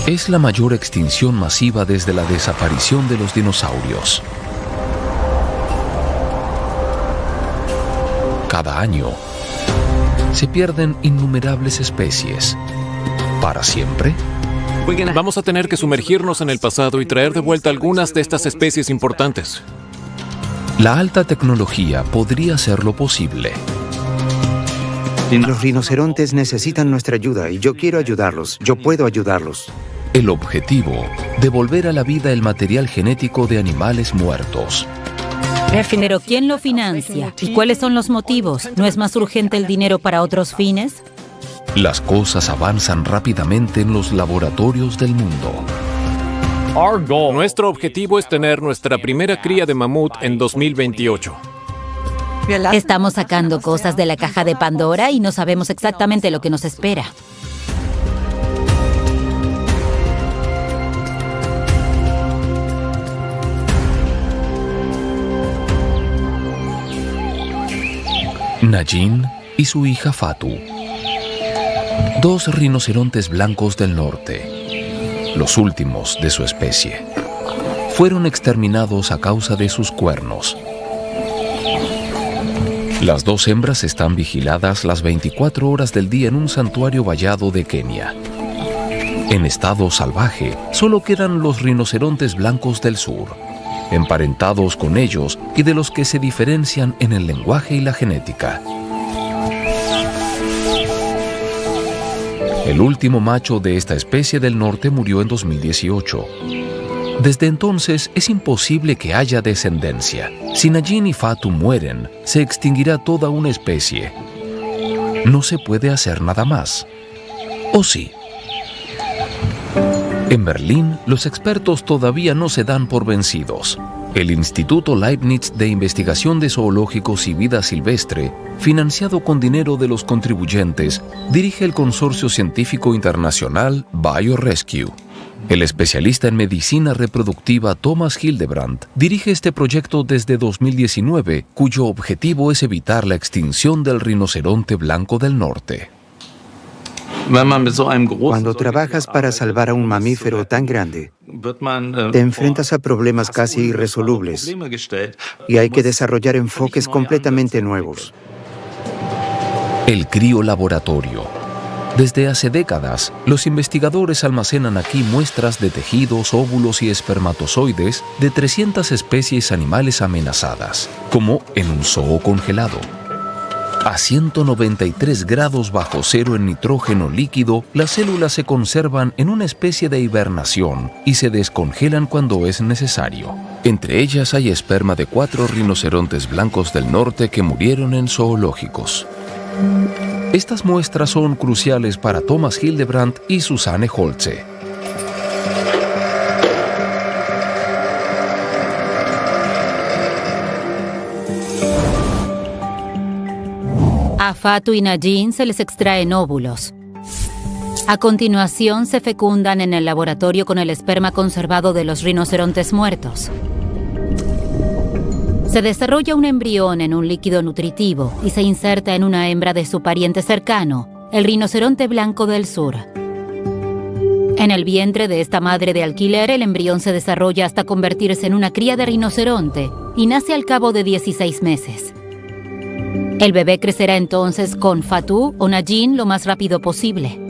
Es la mayor extinción masiva desde la desaparición de los dinosaurios. Cada año se pierden innumerables especies. ¿Para siempre? Vamos a tener que sumergirnos en el pasado y traer de vuelta algunas de estas especies importantes. La alta tecnología podría hacerlo posible. Los rinocerontes necesitan nuestra ayuda y yo quiero ayudarlos. Yo puedo ayudarlos. El objetivo, devolver a la vida el material genético de animales muertos. Pero ¿quién lo financia? ¿Y cuáles son los motivos? ¿No es más urgente el dinero para otros fines? Las cosas avanzan rápidamente en los laboratorios del mundo. Nuestro objetivo es tener nuestra primera cría de mamut en 2028. Estamos sacando cosas de la caja de Pandora y no sabemos exactamente lo que nos espera. Najin y su hija Fatu. Dos rinocerontes blancos del norte, los últimos de su especie, fueron exterminados a causa de sus cuernos. Las dos hembras están vigiladas las 24 horas del día en un santuario vallado de Kenia. En estado salvaje, solo quedan los rinocerontes blancos del sur, emparentados con ellos y de los que se diferencian en el lenguaje y la genética. El último macho de esta especie del norte murió en 2018. Desde entonces es imposible que haya descendencia. Si Najin y Fatu mueren, se extinguirá toda una especie. No se puede hacer nada más. ¿O sí? En Berlín, los expertos todavía no se dan por vencidos. El Instituto Leibniz de Investigación de Zoológicos y Vida Silvestre, financiado con dinero de los contribuyentes, dirige el consorcio científico internacional BioRescue. El especialista en medicina reproductiva Thomas Hildebrandt dirige este proyecto desde 2019, cuyo objetivo es evitar la extinción del rinoceronte blanco del norte. Cuando trabajas para salvar a un mamífero tan grande, te enfrentas a problemas casi irresolubles y hay que desarrollar enfoques completamente nuevos. El criolaboratorio. Desde hace décadas, los investigadores almacenan aquí muestras de tejidos, óvulos y espermatozoides de 300 especies animales amenazadas, como en un zoo congelado. A 193 grados bajo cero en nitrógeno líquido, las células se conservan en una especie de hibernación y se descongelan cuando es necesario. Entre ellas hay esperma de 4 rinocerontes blancos del norte que murieron en zoológicos. Estas muestras son cruciales para Thomas Hildebrandt y Susanne Holze. A Fatu y Najin se les extraen óvulos. A continuación se fecundan en el laboratorio con el esperma conservado de los rinocerontes muertos. Se desarrolla un embrión en un líquido nutritivo y se inserta en una hembra de su pariente cercano, el rinoceronte blanco del sur. En el vientre de esta madre de alquiler, el embrión se desarrolla hasta convertirse en una cría de rinoceronte y nace al cabo de 16 meses. El bebé crecerá entonces con Fatu o Najin lo más rápido posible.